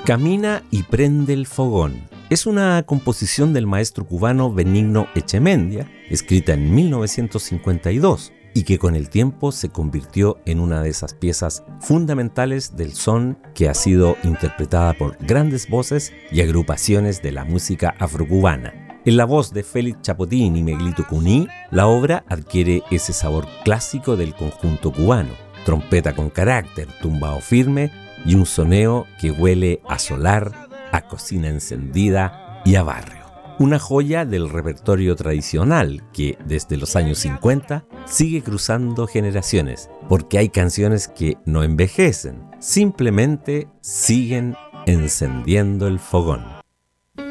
Camina y prende el fogón. Es una composición del maestro cubano Benigno Echemendia, escrita en 1952, y que con el tiempo se convirtió en una de esas piezas fundamentales del son que ha sido interpretada por grandes voces y agrupaciones de la música afrocubana. En la voz de Félix Chapotín y Miguelito Cuní, la obra adquiere ese sabor clásico del conjunto cubano: trompeta con carácter, tumbao firme y un soneo que huele a solar, a cocina encendida y a barrio. Una joya del repertorio tradicional que desde los años 50 sigue cruzando generaciones, porque hay canciones que no envejecen, simplemente siguen encendiendo el fogón.